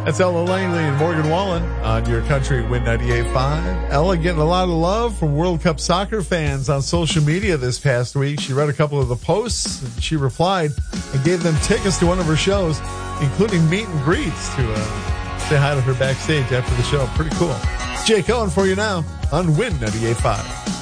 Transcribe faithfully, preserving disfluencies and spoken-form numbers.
That's Ella Langley and Morgan Wallen on your country Win ninety-eight point five. Ella getting a lot of love from World Cup soccer fans on social media this past week. She read a couple of the posts and she replied and gave them tickets to one of her shows, including meet and greets to uh, say hi to her backstage after the show. Pretty cool. Jay Cohen for you now on Win ninety-eight point five.